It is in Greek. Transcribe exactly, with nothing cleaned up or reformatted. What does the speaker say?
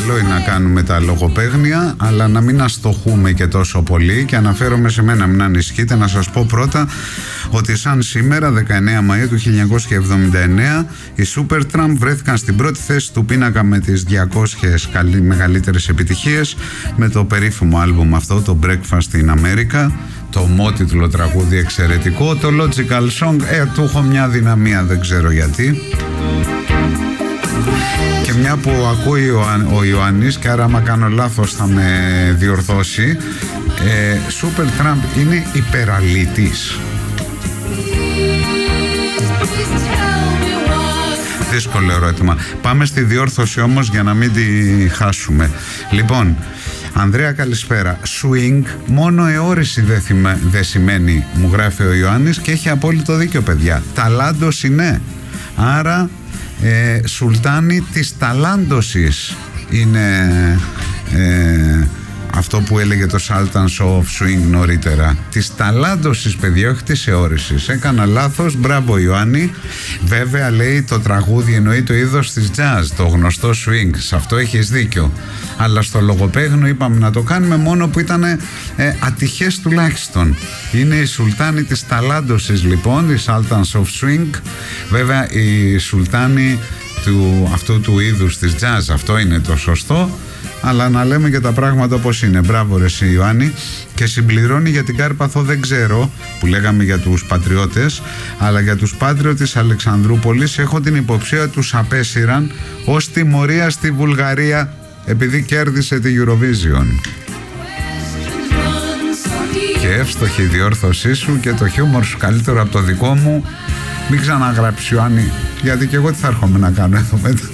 καλό είναι να κάνουμε τα λογοπαίγνια, αλλά να μην αστοχούμε και τόσο πολύ. Και αναφέρομαι σε μένα, μην ανησυχείτε. Να σας πω πρώτα ότι σαν σήμερα, δεκαεννέα Μαΐου του χίλια εννιακόσια εβδομήντα εννέα, οι Supertramp βρέθηκαν στην πρώτη θέση του πίνακα με τις διακόσιες μεγαλύτερες επιτυχίες, με το περίφημο άλμπουμ αυτό, το Breakfast in America, το ομότιτλο τραγούδι εξαιρετικό. Το Logical Song, ε, του έχω μια δυναμία, δεν ξέρω γιατί. Και μια που ακούει ο, ο Ιωάννης, και άρα άμα κάνω λάθος θα με διορθώσει, ε, Supertramp είναι υπεραλήτης? Δύσκολο ερώτημα. Πάμε στη διόρθωση όμως για να μην τη χάσουμε. Λοιπόν, Ανδρέα, καλησπέρα. Swing, μόνο αιώρηση δεν δε σημαίνει, μου γράφει ο Ιωάννης, και έχει απόλυτο δίκιο, παιδιά. Ταλάντος είναι. Άρα ε, σουλτάνι της ταλάντωσης είναι ε, αυτό που έλεγε το Sultans of Swing νωρίτερα. Της ταλάντωσης, παιδιά, όχι της αιώρησης. Έκανα λάθος, μπράβο Ιωάννη. Βέβαια, λέει, το τραγούδι εννοεί το είδος της jazz, το γνωστό swing. Σε αυτό έχεις δίκιο. Αλλά στο λογοπαίγνιο είπαμε να το κάνουμε μόνο που ήταν ε, ατυχές τουλάχιστον. Είναι η σουλτάνη της ταλάντωσης, λοιπόν, η Sultans of Swing. Βέβαια, η σουλτάνη του, αυτού του είδους της jazz, αυτό είναι το σωστό. Αλλά να λέμε και τα πράγματα όπως είναι. Μπράβο ρε εσύ, Ιωάννη. Και συμπληρώνει για την Κάρπαθο, δεν ξέρω, που λέγαμε για τους πατριώτες, αλλά για τους Πάτριο της Αλεξανδρούπολης έχω την υποψία ότι τους απέσυραν ως τιμωρία στη Βουλγαρία επειδή κέρδισε τη Eurovision. Και εύστοχη η διόρθωσή σου και το χιούμορ σου καλύτερο από το δικό μου. Μην ξαναγράψει, Ιωάννη, γιατί και εγώ τι θα έρχομαι να κάνω εδώ μετά.